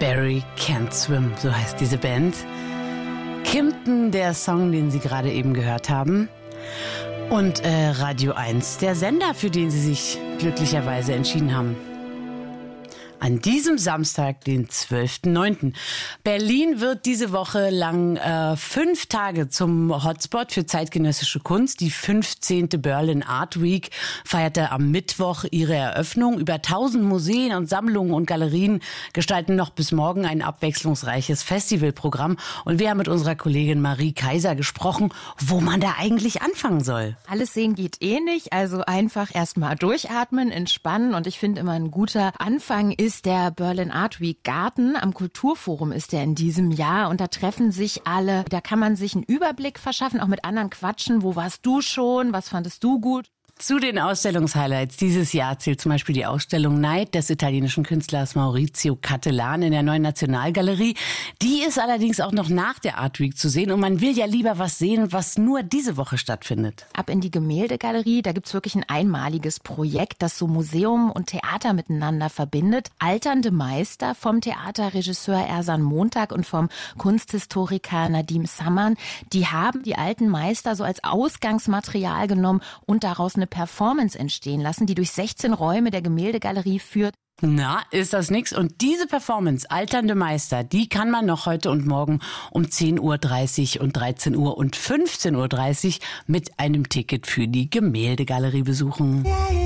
Barry Can't Swim, so heißt diese Band. Kimpton, der Song, den Sie gerade eben gehört haben. Und Radio 1, der Sender, für den Sie sich glücklicherweise entschieden haben. An diesem Samstag, den 12.09. Berlin wird diese Woche lang 5 Tage zum Hotspot für zeitgenössische Kunst. Die 15. Berlin Art Week feierte am Mittwoch ihre Eröffnung. Über 1000 Museen und Sammlungen und Galerien gestalten noch bis morgen ein abwechslungsreiches Festivalprogramm. Und wir haben mit unserer Kollegin Marie Kaiser gesprochen, wo man da eigentlich anfangen soll. Alles sehen geht nicht, also einfach erstmal durchatmen, entspannen. Und ich finde immer ein guter Anfang ist der Berlin Art Week Garten. Am Kulturforum ist er in diesem Jahr und da treffen sich alle. Da kann man sich einen Überblick verschaffen, auch mit anderen quatschen. Wo warst du schon? Was fandest du gut? Zu den Ausstellungshighlights dieses Jahr zählt zum Beispiel die Ausstellung Neid des italienischen Künstlers Maurizio Cattelan in der Neuen Nationalgalerie. Die ist allerdings auch noch nach der Art Week zu sehen und man will ja lieber was sehen, was nur diese Woche stattfindet. Ab in die Gemäldegalerie, da gibt's wirklich ein einmaliges Projekt, das so Museum und Theater miteinander verbindet. Alternde Meister vom Theaterregisseur Ersan Montag und vom Kunsthistoriker Nadim Samman, die haben die alten Meister so als Ausgangsmaterial genommen und daraus eine Performance entstehen lassen, die durch 16 Räume der Gemäldegalerie führt. Na, ist das nix? Und diese Performance, Alternde Meister, die kann man noch heute und morgen um 10.30 Uhr und 13 Uhr und 15.30 Uhr mit einem Ticket für die Gemäldegalerie besuchen.